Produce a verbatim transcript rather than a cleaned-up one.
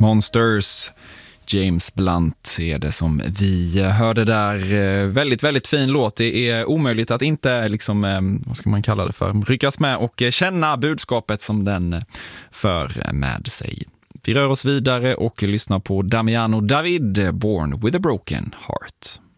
Monsters, James Blunt är det som vi hörde där. Väldigt, väldigt fin låt. Det är omöjligt att inte, liksom, vad ska man kalla det för, ryckas med och känna budskapet som den för med sig. Vi rör oss vidare och lyssnar på Damiano David, Born with a Broken Heart.